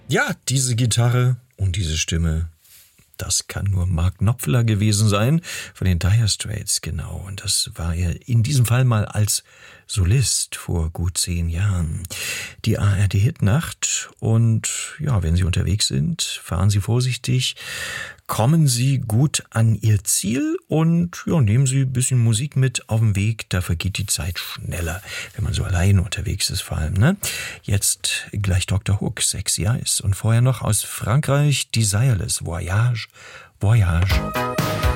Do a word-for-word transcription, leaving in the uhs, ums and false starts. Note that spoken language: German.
Ja, diese Gitarre und diese Stimme, das kann nur Mark Knopfler gewesen sein, von den Dire Straits, genau. Und das war er in diesem Fall mal als Solist vor gut zehn Jahren. Die A R D-Hitnacht. Und ja, wenn Sie unterwegs sind, fahren Sie vorsichtig, kommen Sie gut an Ihr Ziel und ja, nehmen Sie ein bisschen Musik mit auf dem Weg. Da vergeht die Zeit schneller, wenn man so allein unterwegs ist vor allem, ne? Jetzt gleich Doktor Hook, Sexy Eyes. Und vorher noch aus Frankreich, Desireless, Voyage, Voyage.